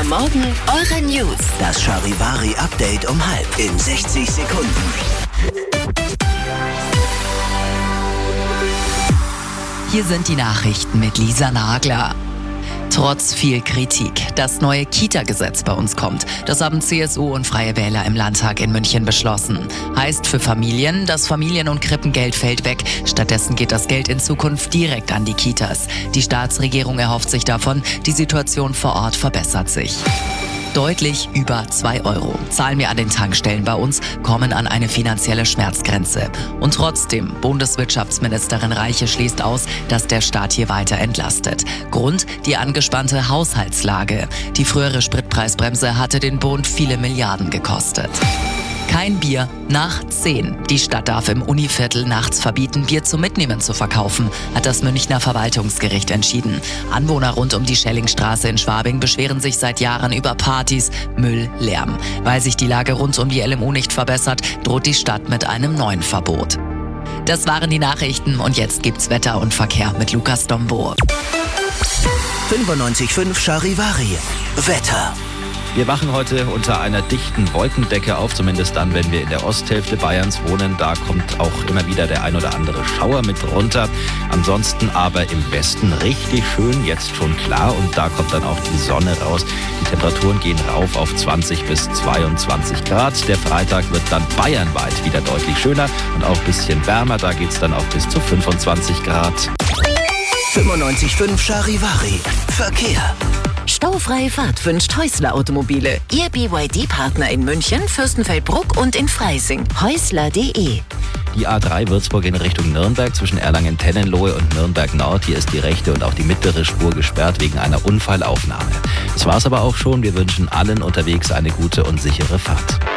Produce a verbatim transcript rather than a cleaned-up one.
Morgen eure News. Das Charivari-Update um halb in sechzig Sekunden. Hier sind die Nachrichten mit Lisa Nagler. Trotz viel Kritik. Das neue Kita-Gesetz bei uns kommt. Das haben C S U und Freie Wähler im Landtag in München beschlossen. Heißt für Familien, das Familien- und Krippengeld fällt weg. Stattdessen geht das Geld in Zukunft direkt an die Kitas. Die Staatsregierung erhofft sich davon, die Situation vor Ort verbessert sich. Deutlich über zwei Euro zahlen wir an den Tankstellen bei uns, kommen an eine finanzielle Schmerzgrenze. Und trotzdem, Bundeswirtschaftsministerin Reiche schließt aus, dass der Staat hier weiter entlastet. Grund, die angespannte Haushaltslage. Die frühere Spritpreisbremse hatte den Bund viele Milliarden gekostet. Kein Bier nach zehn. Die Stadt darf im Univiertel nachts verbieten, Bier zum Mitnehmen zu verkaufen, hat das Münchner Verwaltungsgericht entschieden. Anwohner rund um die Schellingstraße in Schwabing beschweren sich seit Jahren über Partys, Müll, Lärm. Weil sich die Lage rund um die L M U nicht verbessert, droht die Stadt mit einem neuen Verbot. Das waren die Nachrichten und jetzt gibt's Wetter und Verkehr mit Lukas Dombo. fünfundneunzig Komma fünf Charivari. Wetter. Wir wachen heute unter einer dichten Wolkendecke auf, zumindest dann, wenn wir in der Osthälfte Bayerns wohnen. Da kommt auch immer wieder der ein oder andere Schauer mit runter. Ansonsten aber im Westen richtig schön, jetzt schon klar. Und da kommt dann auch die Sonne raus. Die Temperaturen gehen rauf auf zwanzig bis zweiundzwanzig Grad. Der Freitag wird dann bayernweit wieder deutlich schöner und auch ein bisschen wärmer. Da geht es dann auch bis zu fünfundzwanzig Grad. fünfundneunzig Komma fünf Charivari. Verkehr. Staufreie Fahrt wünscht Häusler Automobile. Ihr B Y D-Partner in München, Fürstenfeldbruck und in Freising. Häusler punkt de. Die A drei Würzburg in Richtung Nürnberg zwischen Erlangen-Tennenlohe und Nürnberg Nord. Hier ist die rechte und auch die mittlere Spur gesperrt wegen einer Unfallaufnahme. Das war's aber auch schon. Wir wünschen allen unterwegs eine gute und sichere Fahrt.